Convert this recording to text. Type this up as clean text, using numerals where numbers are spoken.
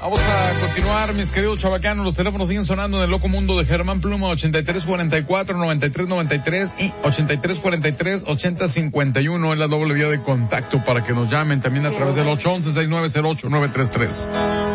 Vamos a continuar, mis queridos chavacanos. Los teléfonos siguen sonando en el loco mundo de Germán Pluma, 8344-9393 y 8343-8051 es la doble vía de contacto para que nos llamen también a través del 811-6908-933.